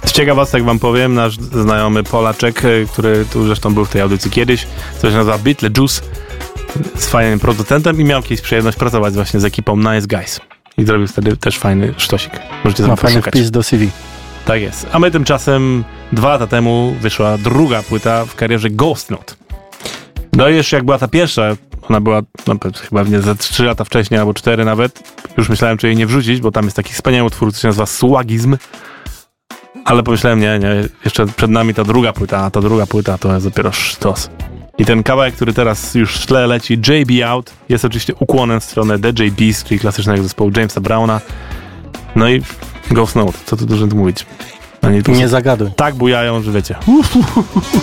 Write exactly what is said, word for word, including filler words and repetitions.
Z ciekawostek wam powiem, nasz znajomy Polaczek, który tu zresztą był w tej audycji kiedyś, coś się nazywa Beetlejuice, z fajnym producentem i miał kiedyś przyjemność pracować właśnie z ekipą Nice Guys. I zrobił wtedy też fajny sztosik. Możecie Ma sobie fajny poszukać. wpis do C V. Tak jest. A my tymczasem dwa lata temu wyszła druga płyta w karierze Ghost Note. No i jeszcze jak była ta pierwsza, ona była no, chyba nie za trzy lata wcześniej, albo cztery nawet. Już myślałem, czy jej nie wrzucić, bo tam jest taki wspaniały utwór, który się nazywa Swagizm. Ale pomyślałem, nie, nie, jeszcze przed nami ta druga płyta, a ta druga płyta to jest dopiero sztos. I ten kawałek, który teraz już w tle leci, J B Out, jest oczywiście ukłonem w stronę D J Beast, czyli klasycznego zespołu Jamesa Browna. No i Ghost Note, co tu dużo mówić. Oni Nie zagaduj. tak bujają, że wiecie.